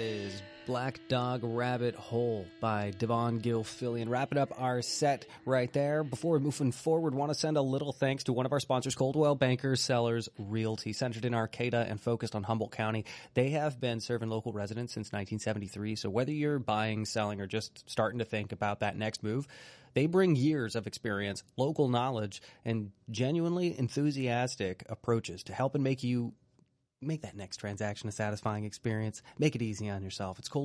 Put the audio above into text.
is Black Dog Rabbit Hole by Devon Gilfillian. Wrapping up our set right there. Before moving forward, want to send a little thanks to one of our sponsors, Coldwell Banker Sellers Realty, centered in Arcata and focused on Humboldt County. They have been serving local residents since 1973. So whether you're buying, selling, or just starting to think about that next move, they bring years of experience, local knowledge, and genuinely enthusiastic approaches to help and make that next transaction a satisfying experience. Make it easy on yourself. It's